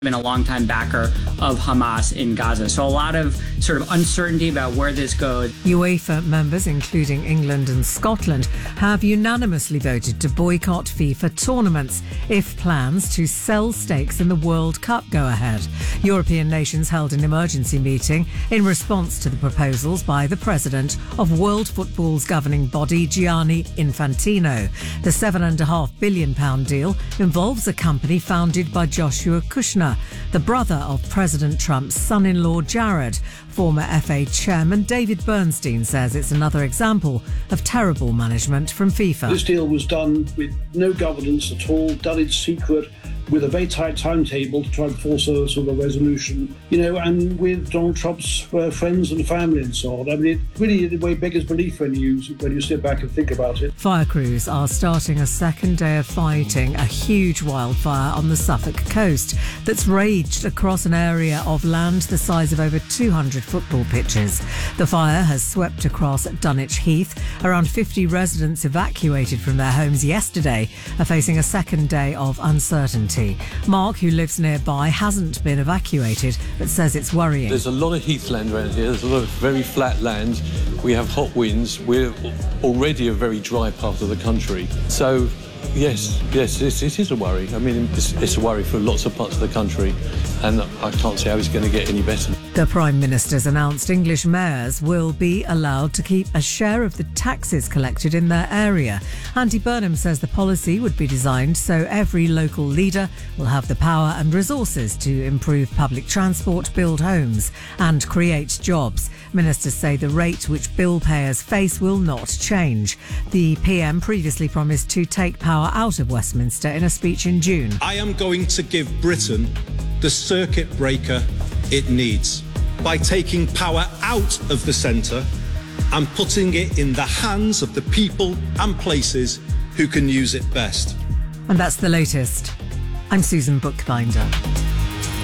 been a longtime backer of Hamas in Gaza. So a lot of sort of uncertainty about where this goes. UEFA members, including England and Scotland, have unanimously voted to boycott FIFA tournaments if plans to sell stakes in the World Cup go ahead. European nations held an emergency meeting in response to the proposals by the president of World Football's governing body, Gianni Infantino. The £7.5 billion deal involves a company founded by Joshua Kushner, the brother of President Trump's son-in-law Jared. Former FA chairman David Bernstein says it's another example of terrible management from FIFA. This deal was done with no governance at all, done in secret, with a very tight timetable to try and force a sort of resolution, and with Donald Trump's friends and family and so on. I mean, it really, in a way, beggars belief when you sit back and think about it. Fire crews are starting a second day of fighting a huge wildfire on the Suffolk coast that's raged across an area of land the size of over 200 football pitches. The fire has swept across Dunwich Heath. Around 50 residents evacuated from their homes yesterday are facing a second day of uncertainty. Mark, who lives nearby, hasn't been evacuated but says it's worrying. There's a lot of heathland around here. There's a lot of very flat land. We have hot winds. We're already a very dry part of the country. So, yes, it is a worry. I mean, it's a worry for lots of parts of the country, and I can't see how it's going to get any better. The Prime Minister's announced English mayors will be allowed to keep a share of the taxes collected in their area. Andy Burnham says the policy would be designed so every local leader will have the power and resources to improve public transport, build homes and create jobs. Ministers say the rate which bill payers face will not change. The PM previously promised to take power out of Westminster in a speech in June. I am going to give Britain the circuit breaker it needs by taking power out of the centre and putting it in the hands of the people and places who can use it best. And that's the latest. I'm Susan Bookbinder.